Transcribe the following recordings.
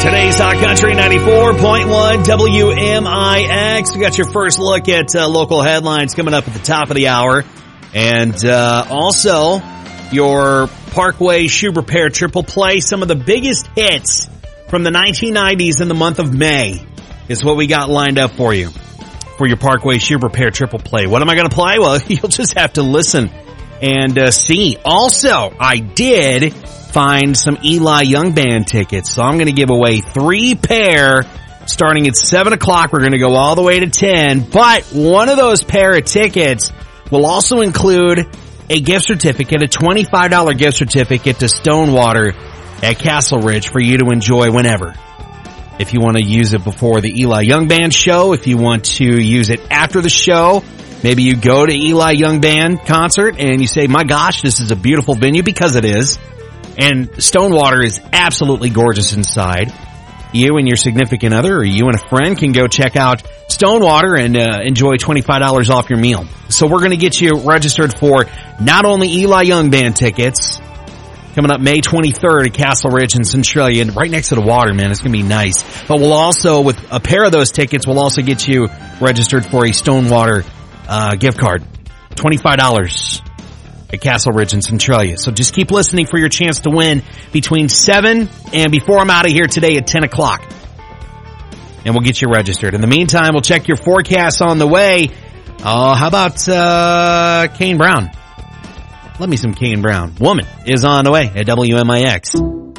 Today's Hot Country 94.1 WMIX. We got your first look at local headlines coming up at the top of the hour. And also your Parkway Shoe Repair Triple Play. Some of the biggest hits from the 1990s in the month of May is what we got lined up for you for your Parkway Shoe Repair Triple Play. What am I going to play? Well, you'll just have to listen and see. Also, I did find some Eli Young Band tickets, so I'm going to give away 3 pair starting at 7 o'clock. We're going to go all the way to 10, but one of those pair of tickets will also include a gift certificate, a $25 gift certificate to Stonewater at Castle Ridge for you to enjoy whenever. If you want to use it before the Eli Young Band show, if you want to use it after the show, maybe you go to Eli Young Band concert and you say, my gosh, this is a beautiful venue, because it is. And Stonewater is absolutely gorgeous inside. You and your significant other, or you and a friend, can go check out Stonewater and enjoy $25 off your meal. So we're going to get you registered for not only Eli Young Band tickets, coming up May 23rd at Castle Ridge in Centralia, right next to the water, man. It's going to be nice. But we'll also, with a pair of those tickets, we'll also get you registered for a Stonewater gift card. $25 at Castle Ridge in Centralia. So just keep listening for your chance to win between 7 and before I'm out of here today at 10 o'clock. And we'll get you registered. In the meantime, we'll check your forecast on the way. How about Kane Brown? Love me some Kane Brown. Woman is on the way at WMIX.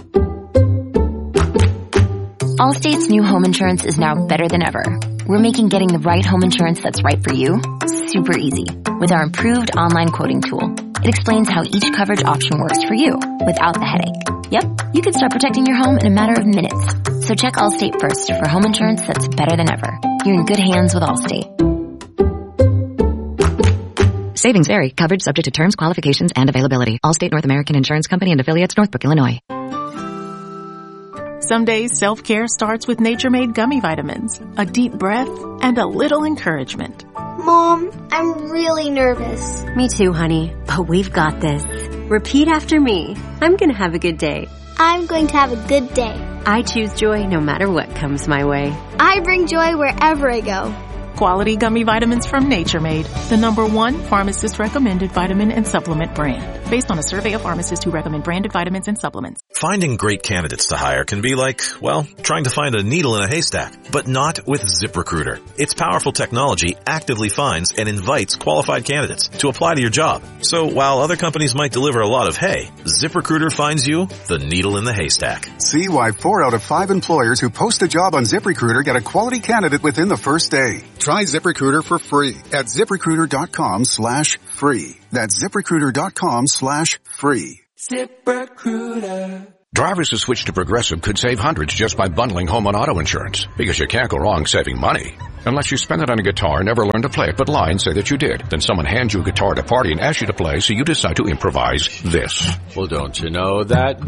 Allstate's new home insurance is now better than ever. We're making getting the right home insurance that's right for you super easy with our improved online quoting tool. It explains how each coverage option works for you without the headache. Yep, you can start protecting your home in a matter of minutes. So check Allstate first for home insurance that's better than ever. You're in good hands with Allstate. Savings vary. Coverage subject to terms, qualifications, and availability. Allstate North American Insurance Company and affiliates, Northbrook, Illinois. Some days self-care starts with Nature Made gummy vitamins, a deep breath, and a little encouragement. Mom, I'm really nervous. Me too, honey, but we've got this. Repeat after me. I'm going to have a good day. I'm going to have a good day. I choose joy no matter what comes my way. I bring joy wherever I go. Quality gummy vitamins from Nature Made, the #1 pharmacist-recommended vitamin and supplement brand, based on a survey of pharmacists who recommend branded vitamins and supplements. Finding great candidates to hire can be like, well, trying to find a needle in a haystack, but not with ZipRecruiter. Its powerful technology actively finds and invites qualified candidates to apply to your job. So while other companies might deliver a lot of hay, ZipRecruiter finds you the needle in the haystack. See why 4 out of 5 employers who post a job on ZipRecruiter get a quality candidate within the first day. Try ZipRecruiter for free at ZipRecruiter.com/free. That's ZipRecruiter.com/free. ZipRecruiter. Drivers who switch to Progressive could save hundreds just by bundling home and auto insurance, because you can't go wrong saving money. Unless you spend it on a guitar and never learn to play it, but lie and say that you did. Then someone hands you a guitar at a party and asks you to play, so you decide to improvise this. Well, don't you know that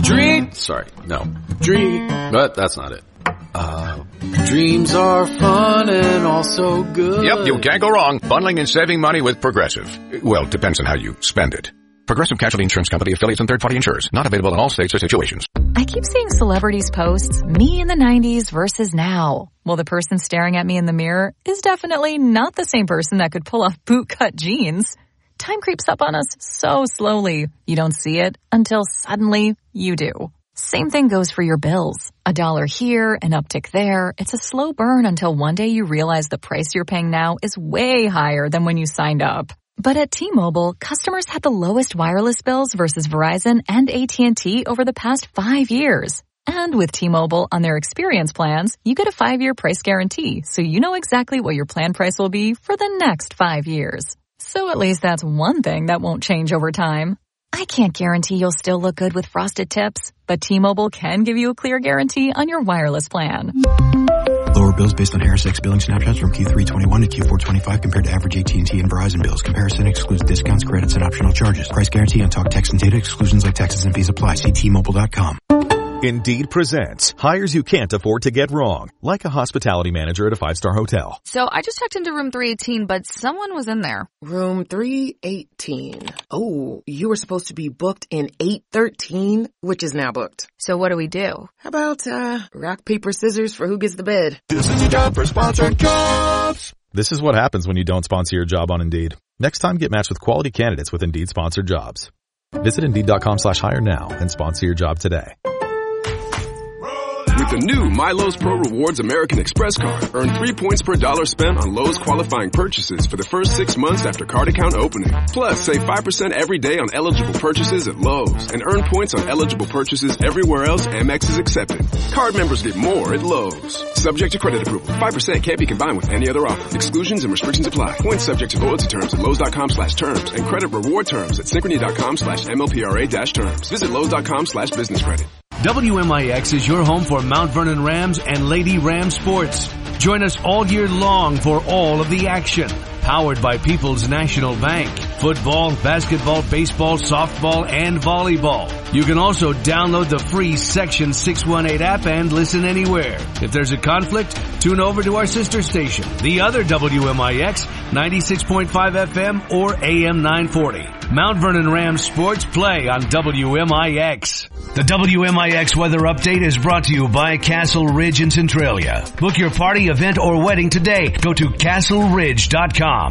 but that's not it. Dreams are fun and also good. Yep, you can't go wrong bundling and saving money with Progressive. Well, depends on how you spend it. Progressive Casualty Insurance Company, affiliates, and third-party insurers. Not available in all states or situations. I keep seeing celebrities post, me in the 90s versus now. Well, the person staring at me in the mirror is definitely not the same person that could pull off bootcut jeans. Time creeps up on us so slowly. You don't see it until suddenly you do. Same thing goes for your bills. $1 here, an uptick there. It's a slow burn until one day you realize the price you're paying now is way higher than when you signed up. But at T-Mobile, customers had the lowest wireless bills versus Verizon and AT&T over the past 5 years. And with T-Mobile on their experience plans, you get a 5-year price guarantee, so you know exactly what your plan price will be for the next 5 years. So at least that's one thing that won't change over time. I can't guarantee you'll still look good with frosted tips, but T-Mobile can give you a clear guarantee on your wireless plan. Lower bills based on HarrisX billing snapshots from Q321 to Q425 compared to average AT&T and Verizon bills. Comparison excludes discounts, credits, and optional charges. Price guarantee on talk, text, and data. Exclusions like taxes and fees apply. See T-Mobile.com. Indeed presents hires you can't afford to get wrong, like a hospitality manager at a 5-star hotel. So I just checked into room 318, but someone was in there. Room 318. Oh, you were supposed to be booked in 813, which is now booked. So what do we do? How about, rock, paper, scissors for who gets the bed? This is your job for Sponsored Jobs. This is what happens when you don't sponsor your job on Indeed. Next time, get matched with quality candidates with Indeed sponsored jobs. Visit Indeed.com/hire now and sponsor your job today. With the new MyLowe's Pro Rewards American Express card, earn 3 points per dollar spent on Lowe's qualifying purchases for the first 6 months after card account opening. Plus, save 5% every day on eligible purchases at Lowe's and earn points on eligible purchases everywhere else Amex is accepted. Card members get more at Lowe's. Subject to credit approval. 5% can't be combined with any other offer. Exclusions and restrictions apply. Points subject to loyalty terms at Lowe's.com/terms and credit reward terms at Synchrony.com/MLPRA-terms. Visit Lowe's.com/business credit. WMIX is your home for Mount Vernon Rams and Lady Ram sports. Join us all year long for all of the action. Powered by People's National Bank. Football, basketball, baseball, softball, and volleyball. You can also download the free Section 618 app and listen anywhere. If there's a conflict, tune over to our sister station, the other WMIX, 96.5 FM or AM 940. Mount Vernon Rams sports play on WMIX. The WMIX weather update is brought to you by Castle Ridge in Centralia. Book your party, event, or wedding today. Go to castleridge.com.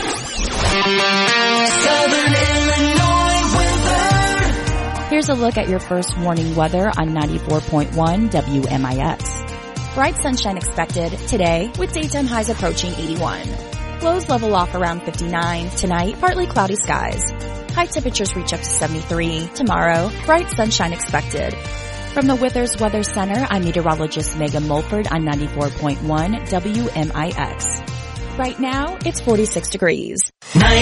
Southern Illinois weather. Here's a look at your first warning weather on 94.1 WMIX. Bright sunshine expected today with daytime highs approaching 81. Lows level off around 59. Tonight, partly cloudy skies. High temperatures reach up to 73. Tomorrow, bright sunshine expected. From the Withers Weather Center, I'm meteorologist Megan Mulford on 94.1 WMIX. Right now, it's 46 degrees.